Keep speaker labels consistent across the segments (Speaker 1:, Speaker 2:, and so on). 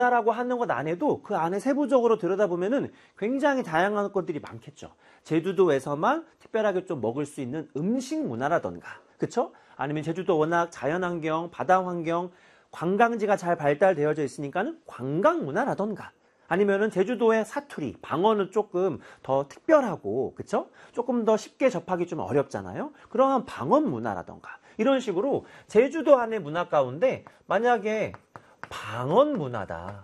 Speaker 1: 문화라고 하는 것 안에도 그 안에 세부적으로 들여다보면은 굉장히 다양한 것들이 많겠죠. 제주도에서만 특별하게 좀 먹을 수 있는 음식 문화라던가, 그쵸? 아니면 제주도 워낙 자연환경, 바다환경, 관광지가 잘 발달되어져 있으니까는 관광 문화라던가, 아니면은 제주도의 사투리, 방언은 조금 더 특별하고, 그쵸? 조금 더 쉽게 접하기 좀 어렵잖아요. 그러한 방언 문화라던가, 이런 식으로 제주도 안의 문화 가운데 만약에 방언 문화다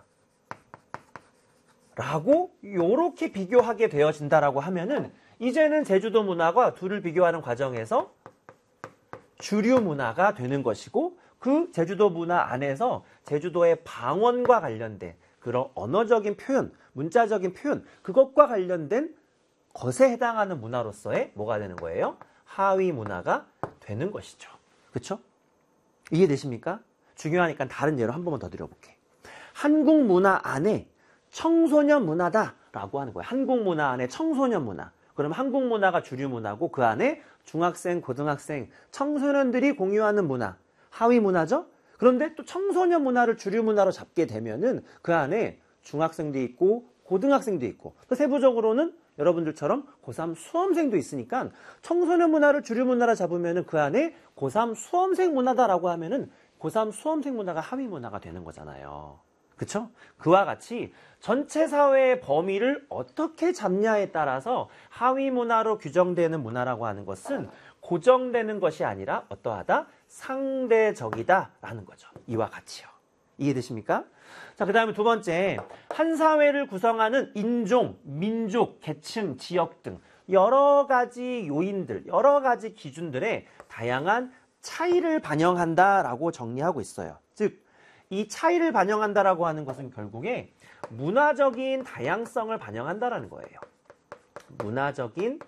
Speaker 1: 라고 요렇게 비교하게 되어진다라고 하면은 이제는 제주도 문화가 둘을 비교하는 과정에서 주류 문화가 되는 것이고, 그 제주도 문화 안에서 제주도의 방언과 관련된 그런 언어적인 표현, 문자적인 표현, 그것과 관련된 것에 해당하는 문화로서의 뭐가 되는 거예요? 하위 문화가 되는 것이죠. 그쵸? 이해되십니까? 중요하니까 다른 예로 한 번만 더 드려볼게. 한국 문화 안에 청소년 문화다라고 하는 거예요. 한국 문화 안에 청소년 문화. 그럼 한국 문화가 주류 문화고 그 안에 중학생, 고등학생, 청소년들이 공유하는 문화, 하위 문화죠? 그런데 또 청소년 문화를 주류 문화로 잡게 되면은 그 안에 중학생도 있고 고등학생도 있고, 또 세부적으로는 여러분들처럼 고3 수험생도 있으니까 청소년 문화를 주류 문화로 잡으면은 그 안에 고3 수험생 문화다라고 하면은 고3 수험생 문화가 하위 문화가 되는 거잖아요. 그쵸? 그와 같이 전체 사회의 범위를 어떻게 잡냐에 따라서 하위 문화로 규정되는 문화라고 하는 것은 고정되는 것이 아니라 어떠하다? 상대적이다 라는 거죠. 이와 같이요. 이해되십니까? 자, 그 다음에 두 번째, 한 사회를 구성하는 인종, 민족, 계층, 지역 등 여러 가지 요인들, 여러 가지 기준들의 다양한 차이를 반영한다라고 정리하고 있어요. 즉, 이 차이를 반영한다라고 하는 것은 결국에 문화적인 다양성을 반영한다라는 거예요. 문화적인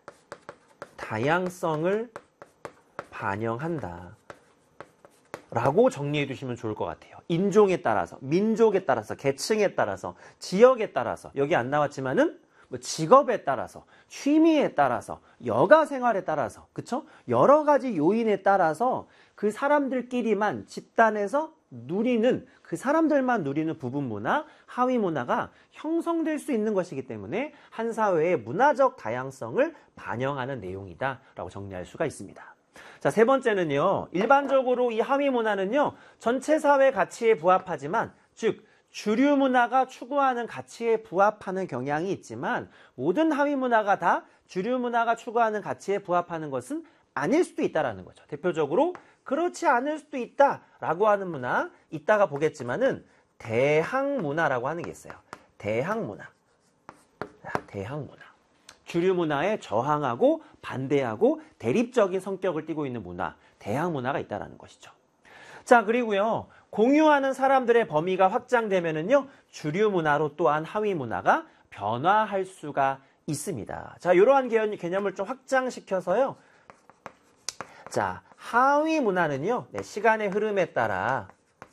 Speaker 1: 다양성을 반영한다 라고 정리해 두시면 좋을 것 같아요. 인종에 따라서, 민족에 따라서, 계층에 따라서, 지역에 따라서, 여기 안 나왔지만은 뭐 직업에 따라서, 취미에 따라서, 여가 생활에 따라서, 그쵸? 여러 가지 요인에 따라서 그 사람들끼리만 집단에서 누리는, 그 사람들만 누리는 부분 문화, 하위 문화가 형성될 수 있는 것이기 때문에 한 사회의 문화적 다양성을 반영하는 내용이다 라고 정리할 수가 있습니다. 자, 세 번째는요, 일반적으로 이 하위 문화는요, 전체 사회 가치에 부합하지만, 즉 주류 문화가 추구하는 가치에 부합하는 경향이 있지만 모든 하위 문화가 다 주류 문화가 추구하는 가치에 부합하는 것은 아닐 수도 있다라는 거죠. 대표적으로 그렇지 않을 수도 있다라고 하는 문화, 이따가 보겠지만은 대항 문화라고 하는 게 있어요. 대항 문화. 대항 문화. 주류 문화에 저항하고 반대하고 대립적인 성격을 띠고 있는 문화, 대항 문화가 있다라는 것이죠. 자, 그리고요, 공유하는 사람들의 범위가 확장되면은요, 주류 문화로 또한 하위 문화가 변화할 수가 있습니다. 자, 이러한 개념을 좀 확장시켜서요. 자, 하위 문화는요, 시간의 흐름에 따라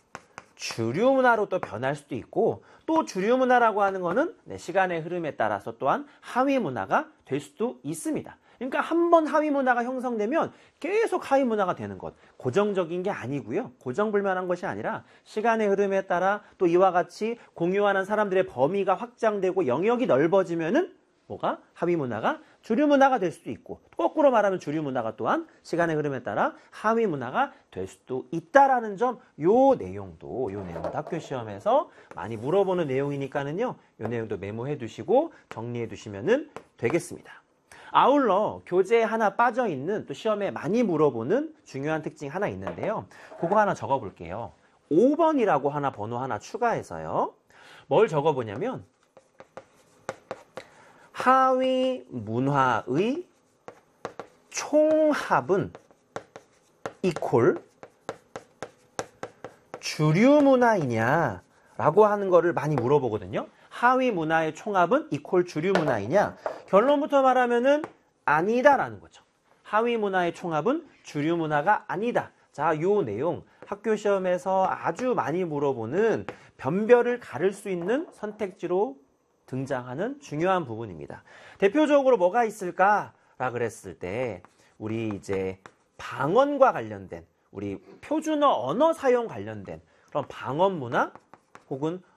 Speaker 1: 주류 문화로 또 변할 수도 있고, 또 주류 문화라고 하는 거는 시간의 흐름에 따라서 또한 하위 문화가 될 수도 있습니다. 그러니까 한 번 하위 문화가 형성되면 계속 하위 문화가 되는 것, 고정적인 게 아니고요. 고정불변한 것이 아니라 시간의 흐름에 따라 또 이와 같이 공유하는 사람들의 범위가 확장되고 영역이 넓어지면은 뭐가? 하위 문화가 주류 문화가 될 수도 있고, 거꾸로 말하면 주류 문화가 또한 시간의 흐름에 따라 하위 문화가 될 수도 있다라는 점, 요 내용도 학교 시험에서 많이 물어보는 내용이니까는요, 요 내용도 메모해 두시고 정리해 두시면은 되겠습니다. 아울러 교재에 하나 빠져있는, 또 시험에 많이 물어보는 중요한 특징 하나 있는데요. 그거 하나 적어볼게요. 5번이라고 하나 번호 하나 추가해서요. 뭘 적어보냐면 하위 문화의 총합은 이퀄 주류 문화이냐 라고 하는 거를 많이 물어보거든요. 하위 문화의 총합은 이퀄 주류 문화이냐? 결론부터 말하면은 아니다라는 거죠. 하위 문화의 총합은 주류 문화가 아니다. 자, 요 내용 학교 시험에서 아주 많이 물어보는 변별을 가를 수 있는 선택지로 등장하는 중요한 부분입니다. 대표적으로 뭐가 있을까라 그랬을 때 우리 이제 방언과 관련된, 우리 표준어 언어 사용 관련된 그런 방언 문화 혹은